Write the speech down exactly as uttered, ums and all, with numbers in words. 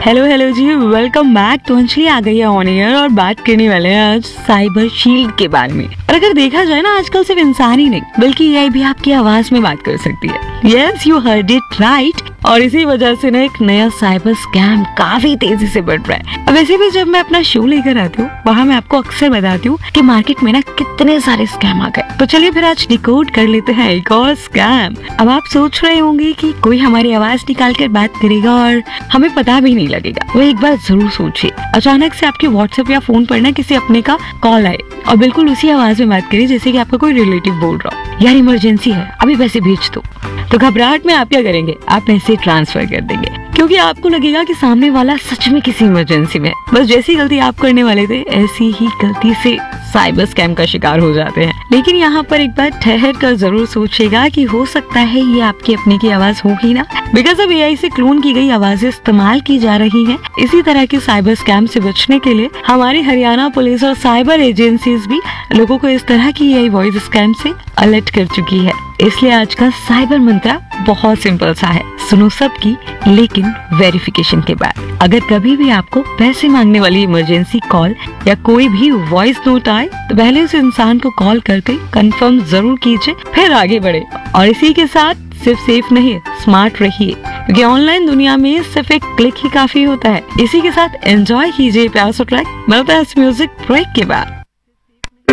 Hello hello जी, welcome back. तो अंजलि आ गई है ऑन एयर और बात करने वाले हैं आज साइबर शील्ड के बारे में। और अगर देखा जाए ना, आजकल सिर्फ इंसान ही नहीं बल्कि एआई भी आपकी आवाज में बात कर सकती है। Yes, you heard it right. और इसी वजह से ना एक नया साइबर स्कैम काफी तेजी से बढ़ रहा है। अब वैसे भी जब मैं अपना शो लेकर आती हूँ, वहाँ मैं आपको अक्सर बताती हूँ कि मार्केट में ना कितने सारे स्कैम आ गए। तो चलिए फिर आज डिकोड कर लेते हैं एक और स्कैम। अब आप सोच रहे होंगे कि कोई हमारी आवाज निकाल कर बात करेगा और हमें पता भी नहीं लगेगा। वो एक बार जरूर सोचिए, अचानक से आपके व्हाट्सएप या फोन पर ना किसी अपने का कॉल आए और बिल्कुल उसी आवाज में बात करिए जैसे कि आपका कोई रिलेटिव बोल रहा हो। यार इमरजेंसी है, अभी पैसे भेज दो। तो घबराहट में आप क्या करेंगे? आप पैसे ट्रांसफर कर देंगे क्योंकि आपको लगेगा कि सामने वाला सच में किसी इमरजेंसी में। बस जैसी गलती आप करने वाले थे, ऐसी ही गलती से साइबर स्कैम का शिकार हो जाते हैं। लेकिन यहाँ पर एक बार ठहर कर जरूर सोचिएगा कि हो सकता है ये आपकी अपने की आवाज होगी ना, बिकॉज अब एआई से क्लोन की गई आवाजें इस्तेमाल की जा रही हैं। इसी तरह के साइबर स्कैम से बचने के लिए हमारी हरियाणा पुलिस और साइबर एजेंसीज भी लोगों को इस तरह की एआई वॉइस स्कैम से अलर्ट कर चुकी है। इसलिए आज का साइबर मंत्र बहुत सिंपल सा है, सुनो सबकी लेकिन वेरिफिकेशन के बाद। अगर कभी भी आपको पैसे मांगने वाली इमरजेंसी कॉल या कोई भी वॉइस नोट आए तो पहले उस इंसान को कॉल करके कंफर्म जरूर कीजिए, फिर आगे बढ़े। और इसी के साथ सिर्फ सेफ नहीं, स्मार्ट रहिए क्योंकि ऑनलाइन दुनिया में सिर्फ एक क्लिक ही काफी होता है। इसी के साथ एंजॉय कीजिए प्यारा सा ट्रैक। मिलता है इस म्यूजिक ब्रेक के बाद।